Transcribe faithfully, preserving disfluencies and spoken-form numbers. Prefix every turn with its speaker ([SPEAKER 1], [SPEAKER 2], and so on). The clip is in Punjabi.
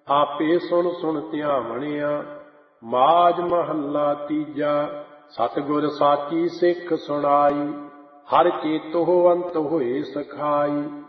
[SPEAKER 1] ਆਪੇ ਸੁਣ ਸੁਣ ਧਿਆਵਣਿਆ। ਮਾਝ ਮਹੱਲਾ ਤੀਜਾ। ਸਤਿਗੁਰ ਸਾਚੀ ਸਿੱਖ ਸੁਣਾਈ, ਹਰ ਚੇਤੋ ਅੰਤ ਹੋਏ ਸਖਾਈ।